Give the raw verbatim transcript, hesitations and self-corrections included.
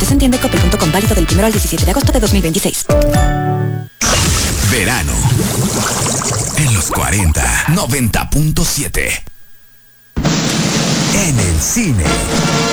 Condiciones en tienda y coppel punto com. Válido del primero al diecisiete de agosto de dos mil veintiséis. Verano. En los cuarenta. noventa punto siete. En el cine.